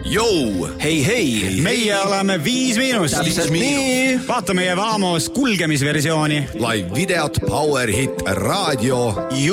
Jou! Hei! Meie oleme 5 Miinust. Täpselt nii. Vaata meie Vaamos kulgemisversiooni. Live videot Power Hit Radio